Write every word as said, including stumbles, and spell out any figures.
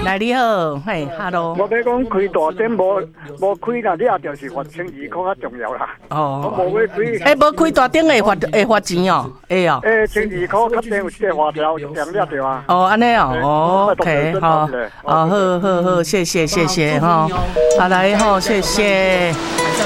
来你好，嘿 ，Hello。 我要讲开大店无无开啦，你也就是罚千二块较重要啦。 哦。 我无要开。 诶，无开大店会罚会罚钱哦，会哦。 诶，千二块，较定有一个花条，两了对啊。 哦，安尼哦，哦 ，OK， 好，哦，好好好，谢谢谢谢哈，好来吼，谢谢。